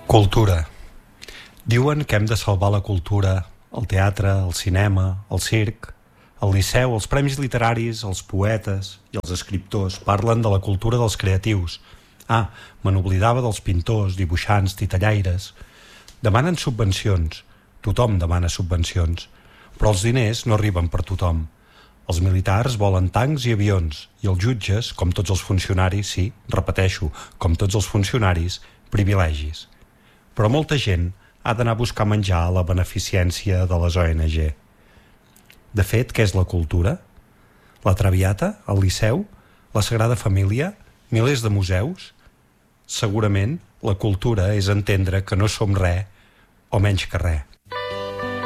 Cultura. Diuen que hem de salvar la cultura, el teatre, el cinema, el circ, el liceu, els premis literaris, els poetes i els escriptors parlen de la cultura dels creatius. Me n'oblidava dels pintors, dibuixants, titellaires. Demanen subvencions. Tothom demana subvencions. Però els diners no arriben per tothom. Els militars volen tancs i avions i els jutges, com tots els funcionaris, sí, repeteixo, com tots els funcionaris, privilegis. Però molta gent ha d'anar a buscar menjar a la beneficència de les ONG. De fet, què és la cultura? La Traviata, el Liceu, la Sagrada Família, milers de museus? Segurament, la cultura és entendre que no som res o menys que res.